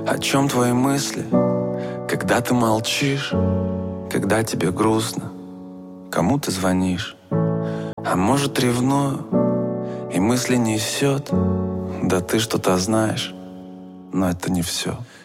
О чем твои мысли, когда ты молчишь, когда тебе грустно, кому ты звонишь? А может, ревную, и мысли несет, да ты что-то знаешь, но это не все.